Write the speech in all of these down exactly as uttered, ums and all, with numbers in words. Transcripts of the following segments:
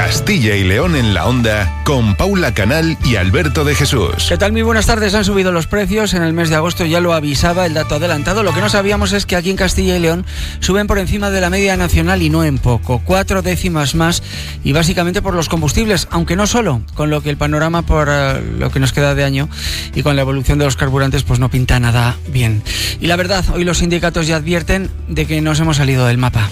Castilla y León en la Onda, con Paula Canal y Alberto de Jesús. ¿Qué tal? Muy buenas tardes. Han subido los precios en el mes de agosto, ya lo avisaba el dato adelantado. Lo que no sabíamos es que aquí en Castilla y León suben por encima de la media nacional y no en poco, cuatro décimas más, y básicamente por los combustibles, aunque no solo, con lo que el panorama por uh, lo que nos queda de año y con la evolución de los carburantes pues no pinta nada bien. Y la verdad, hoy los sindicatos ya advierten de que nos hemos salido del mapa.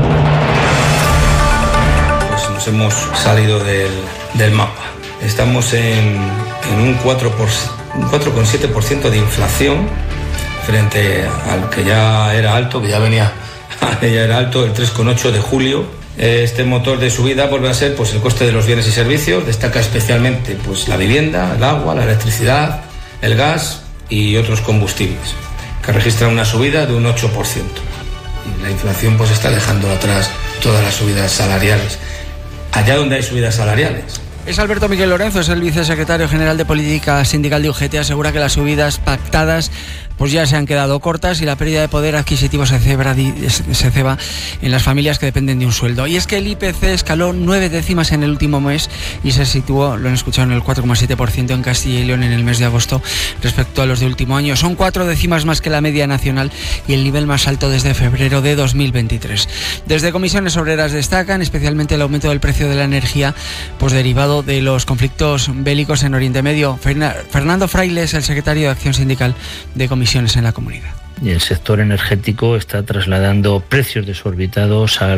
Pues nos hemos salido del, del mapa. Estamos en, en un cuatro coma siete por ciento de inflación frente al que ya era alto, que ya venía, ya era alto, el tres coma ocho de julio. Este motor de subida vuelve a ser pues el coste de los bienes y servicios. Destaca especialmente pues la vivienda, el agua, la electricidad, el gas y otros combustibles, que registran una subida de un ocho por ciento. Y la inflación pues está dejando atrás todas las subidas salariales, allá donde hay subidas salariales. Es Alberto Miguel Lorenzo, es el vicesecretario general de Política Sindical de U G T. Asegura que las subidas pactadas pues ya se han quedado cortas y la pérdida de poder adquisitivo se ceba, se ceba en las familias que dependen de un sueldo. Y es que el I P C escaló nueve décimas en el último mes y se situó, lo han escuchado, en el cuatro coma siete por ciento en Castilla y León en el mes de agosto respecto a los del último año. Son cuatro décimas más que la media nacional y el nivel más alto desde febrero de dos mil veintitrés. Desde Comisiones Obreras destacan especialmente el aumento del precio de la energía pues derivado de los conflictos bélicos en Oriente Medio. Fernando Fraile es el secretario de Acción Sindical de Comisiones en la comunidad. Y el sector energético está trasladando precios desorbitados a